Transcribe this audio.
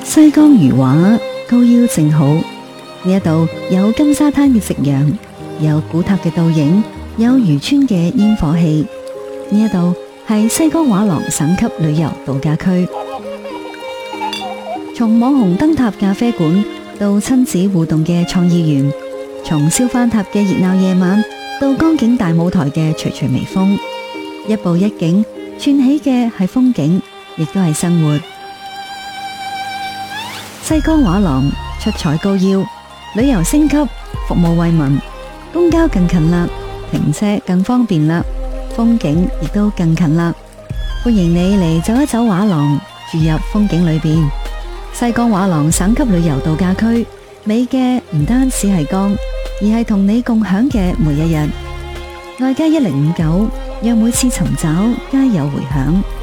西江如畫，高腰正好。呢一度有金沙灘嘅夕陽，有古塔嘅倒影，有漁村嘅煙火氣。呢一度係西江畫廊省級旅遊度假區。從網紅燈塔咖啡館到親子互動嘅創意園，從燒番塔嘅熱鬧夜晚到江景大舞台嘅徐徐微風，一步一景串起嘅係風景，亦都係生活。西江畫廊出彩高腰，旅遊升級，服務惠民，公交更近啦，停車更方便啦，風景亦都更近啦。歡迎你嚟走一走畫廊，住入風景裏邊。西江畫廊省級旅遊度假區，美嘅唔單止係江，而係同你共享嘅每一日。愛家1059，讓每次尋找皆有回響。